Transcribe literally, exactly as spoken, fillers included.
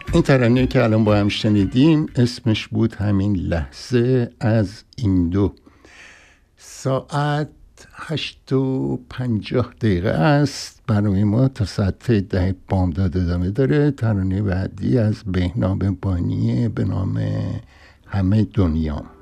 این ترانه که الان با هم شنیدیم اسمش بود همین لحظه از این دو. ساعت هشت و پنجاه دقیقه است. برای ما تا ساعت ده بامداد ادامه داره. ترانه بعدی از بهنام بانی به نام همه دنیا.